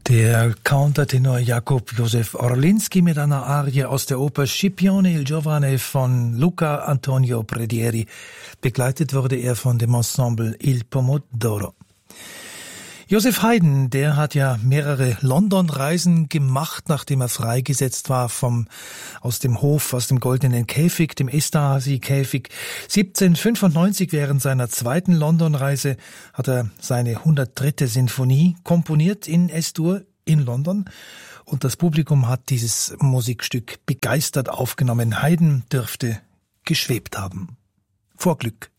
Der Countertenor Jakub Józef Orlinski mit einer Arie aus der Oper Scipione il Giovane von Luca Antonio Predieri. Begleitet wurde er von dem Ensemble Il Pomodoro. Joseph Haydn, der hat ja mehrere London-Reisen gemacht, nachdem er freigesetzt war aus dem Hof, aus dem Goldenen Käfig, dem Esterhazy-Käfig. 1795 während seiner zweiten London-Reise hat er seine 103. Sinfonie komponiert in S-Dur in London. Und das Publikum hat dieses Musikstück begeistert aufgenommen. Haydn dürfte geschwebt haben. Vor Glück.